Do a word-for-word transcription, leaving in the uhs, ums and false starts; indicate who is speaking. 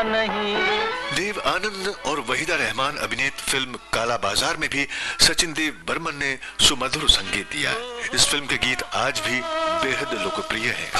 Speaker 1: नहीं।
Speaker 2: देव आनंद और वहीदा रहमान अभिनीत फिल्म काला बाजार में भी सचिन देव बर्मन ने सुमधुर संगीत दिया। इस फिल्म के गीत आज भी बेहद लोकप्रिय हैं।